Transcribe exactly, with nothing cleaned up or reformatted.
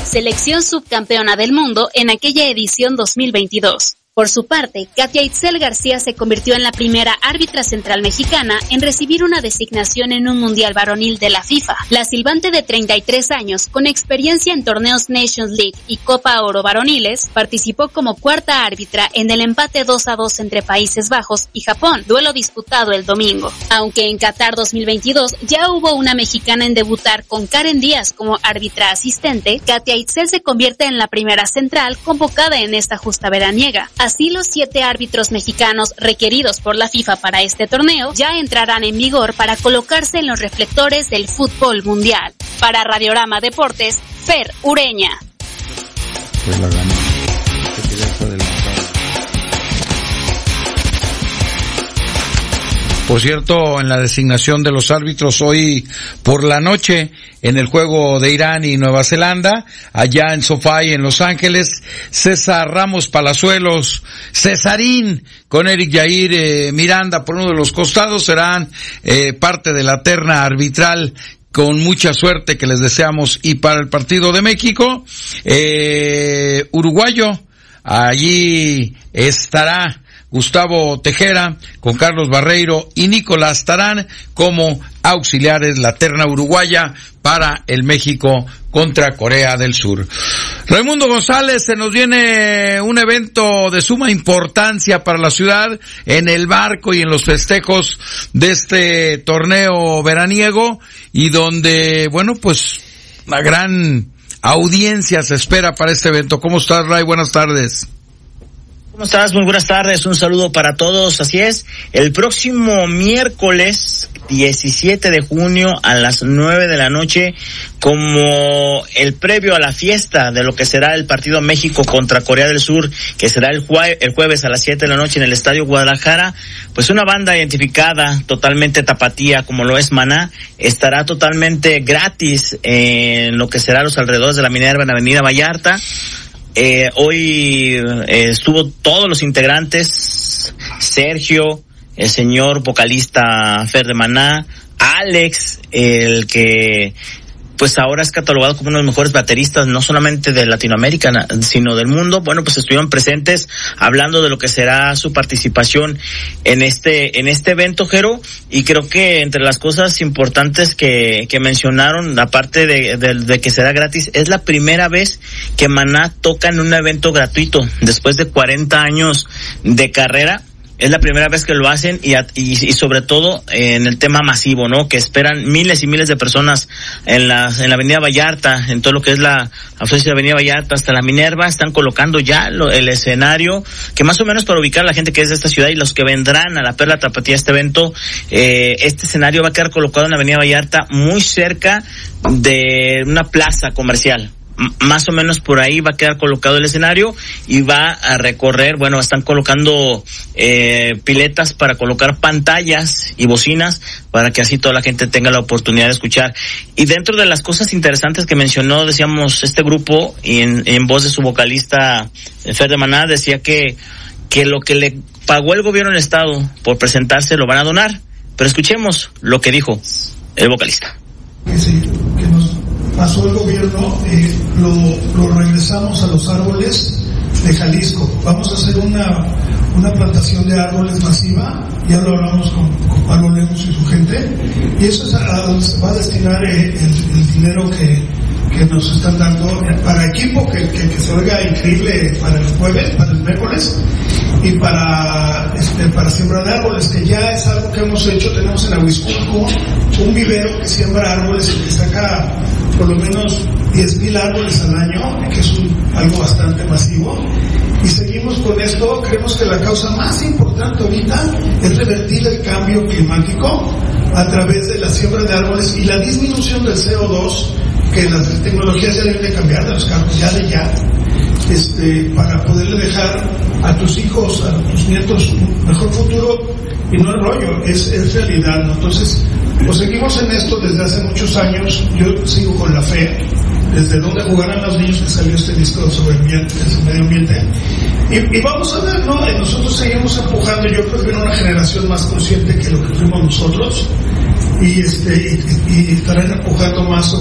selección subcampeona del mundo en aquella edición dos mil veintidós. Por su parte, Katia Itzel García se convirtió en la primera árbitra central mexicana en recibir una designación en un mundial varonil de la FIFA. La silbante de treinta y tres años, con experiencia en torneos Nations League y Copa Oro varoniles, participó como cuarta árbitra en el empate dos a dos entre Países Bajos y Japón, duelo disputado el domingo. Aunque en Qatar dos mil veintidós ya hubo una mexicana en debutar con Karen Díaz como árbitra asistente, Katia Itzel se convierte en la primera central convocada en esta justa veraniega. Así, los siete árbitros mexicanos requeridos por la FIFA para este torneo ya entrarán en vigor para colocarse en los reflectores del fútbol mundial. Para Radiorama Deportes, Fer Ureña. Pues la ganó. Por cierto, en la designación de los árbitros hoy por la noche, en el juego de Irán y Nueva Zelanda, allá en SoFi en Los Ángeles, César Ramos Palazuelos, Cesarín, con Eric Yair eh, Miranda por uno de los costados, serán eh, parte de la terna arbitral. Con mucha suerte que les deseamos. Y para el partido de México, eh, uruguayo, allí estará Gustavo Tejera, con Carlos Barreiro y Nicolás Tarán como auxiliares, la terna uruguaya para el México contra Corea del Sur. Raimundo González, se nos viene un evento de suma importancia para la ciudad en el marco y en los festejos de este torneo veraniego, y donde, bueno, pues una gran audiencia se espera para este evento. ¿Cómo estás, Ray? Buenas tardes. ¿Cómo estás? Muy buenas tardes, un saludo para todos. Así es, el próximo miércoles diecisiete de junio a las nueve de la noche, como el previo a la fiesta de lo que será el partido México contra Corea del Sur, que será el, jue- el jueves a las siete de la noche en el Estadio Guadalajara, pues una banda identificada, totalmente tapatía como lo es Maná, estará totalmente gratis en lo que será los alrededores de la Minerva en Avenida Vallarta. Eh, hoy eh, estuvo todos los integrantes, Sergio, el señor vocalista Fer de Maná, Alex, el que pues ahora es catalogado como uno de los mejores bateristas, no solamente de Latinoamérica, sino del mundo. Bueno, pues estuvieron presentes hablando de lo que será su participación en este, en este evento, Jero, y creo que entre las cosas importantes que, que mencionaron, aparte de, de, de que será gratis, es la primera vez que Maná toca en un evento gratuito, después de cuarenta años de carrera. Es la primera vez que lo hacen, y, y, y sobre todo en el tema masivo, ¿no? Que esperan miles y miles de personas en la, en la Avenida Vallarta, en todo lo que es la afluencia de Avenida Vallarta hasta la Minerva. Están colocando ya lo, el escenario, que más o menos para ubicar a la gente que es de esta ciudad y los que vendrán a la Perla Tapatía a este evento, eh, este escenario va a quedar colocado en la Avenida Vallarta, muy cerca de una plaza comercial. Más o menos por ahí va a quedar colocado el escenario, y va a recorrer, bueno, están colocando eh, piletas para colocar pantallas y bocinas para que así toda la gente tenga la oportunidad de escuchar. Y dentro de las cosas interesantes que mencionó, decíamos, este grupo, y en, en voz de su vocalista Fer de Maná, decía que, que lo que le pagó el gobierno del estado por presentarse lo van a donar. Pero escuchemos lo que dijo el vocalista. Que sí, que nos pasó el gobierno, eh, lo, lo regresamos a los árboles de Jalisco. Vamos a hacer una, una plantación de árboles masiva, ya lo hablamos con, con Pablo Lemos y su gente, y eso es a, a donde se va a destinar eh, el, el dinero que, que nos están dando para equipo, que, que, que se oiga increíble para el jueves, para el miércoles, y para este, para sembrar de árboles, que ya es algo que hemos hecho. Tenemos en Ahuizculco un vivero que siembra árboles y que saca por lo menos diez mil árboles al año, que es un, algo bastante masivo, y seguimos con esto. Creemos que la causa más importante ahorita es revertir el cambio climático a través de la siembra de árboles y la disminución del C O dos, que las tecnologías ya deben de cambiar, de los carros ya de ya, este, para poderle dejar a tus hijos, a tus nietos un mejor futuro, y no es rollo, es, es realidad, ¿no? Entonces, pues seguimos en esto desde hace muchos años. Yo sigo con la fe, desde donde jugarán los niños, que salió este disco sobre el, ambiente, el medio ambiente, y, y vamos a ver, ¿no? Nosotros seguimos empujando. Yo creo que viene una generación más consciente que lo que fuimos nosotros, y este y, y estarán empujando más